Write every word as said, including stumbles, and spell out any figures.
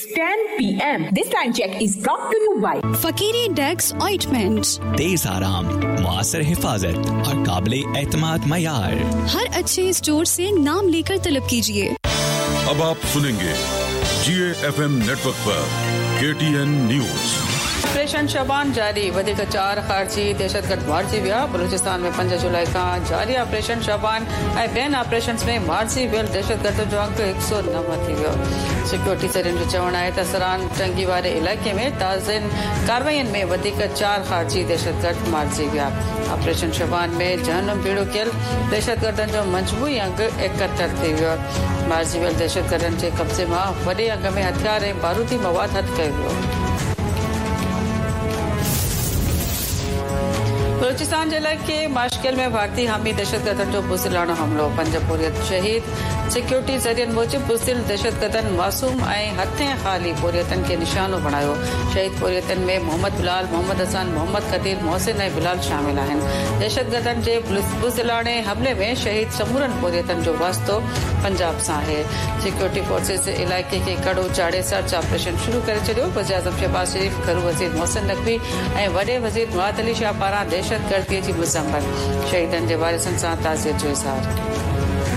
ten p m This time check is brought to you by फकीरी desks ointment. तेज आराम, मुआसर हिफाजत और काबिल एतमाद मयार। हर अच्छे स्टोर से नाम लेकर तलब कीजिए। अब आप सुनेंगे जी ए एफ एम नेटवर्क पर के T N news. Operation Shaban जारी, वधीक चार खारजी दहशतगर्द मारिजी विया। बलूचिस्तान में पंज जुलाई का जारी ऑपरेशन शबान ऐं ॿियनि ऑपरेशन्स में मारिजी वियल दहशतगर्द जो अंक एक सौ नव थी वियो। सिक्योरिटी सर्जन जो चवणु आहे त सरान टंगी वारे इलाइक़े में ताज़नि कार्रवाइनि में वधीक चार खारजी दहशतगर्द मारिजी विया। ऑपरेशन शबान में जहनुम बीड़ो कयल दहशतगर्दनि जो मजमूई अंग एकहतरि थी वियो। मारिजी वियल दहशतगर्दनि जे कब्ज़े मां वॾे अंग में हथियार ऐं बारूदी मवाद हथ कयो वियो। बलूचिस्तान जे इलाइक़े माशकेल में भारतीय हामी दहशतगर्दनि जो बुज़दिलाणो हमलो, पंज पोरियत शहीद। सिक्योरिटी ज़रियनि मूजिब बुज़दिल दहशतगर्दनि मासूम ऐं हथे ख़ाली पोरियतनि खे निशानो बणायो। शहीद पोरियतनि में मोहम्मद बिलाल, मोहम्मद हसन, मोहम्मद कदीर, मोहसिन ऐं बिलाल शामिल आहिनि। दहशतगर्दनि जे बुज़दिलाणे हमले में शहीद समूरनि पोरियतनि जो वास्तो पंजाब सां आहे। सिक्योरिटी फोर्सेस इलाइक़े खे कड़ो चाढ़े सर्च ऑपरेशन शुरू करे छॾियो। वज़ीर आज़म शहबाज शरीफ़, घरू वज़ीर मोहसिन नक़वी ऐं वॾे वज़ीर मुराद अली शाह पारां दहशतगर्दी जी मज़म्मत। शहीदनि जे वारिसनि सां ताज़ियत जो इज़हार।